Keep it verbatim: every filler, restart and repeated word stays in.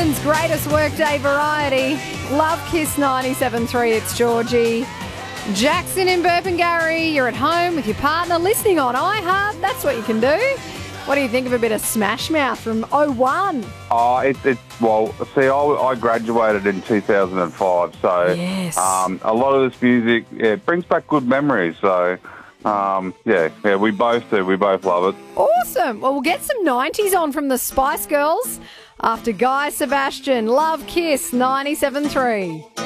Melbourne's greatest workday variety. Love Kiss ninety-seven point three, it's Georgie. Jackson in Burpengary, you're at home with your partner listening on iHeart. That's what you can do. What do you think of a bit of Smash Mouth from oh one? Oh, it, it, well, see, I, I graduated in two thousand five, so Yes. um, a lot of this music, yeah, it brings back good memories. So, um, yeah, yeah, we both do. We both love it. Awesome. Well, we'll get some nineties on from the Spice Girls after Guy Sebastian. Love Kiss ninety-seven point three.